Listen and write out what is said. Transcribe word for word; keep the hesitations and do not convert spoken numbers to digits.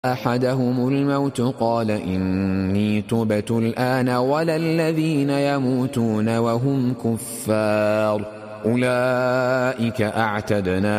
أحدهم الموت قال إني تبت الآن ولا الذين يموتون وهم كفار أولئك أعتدنا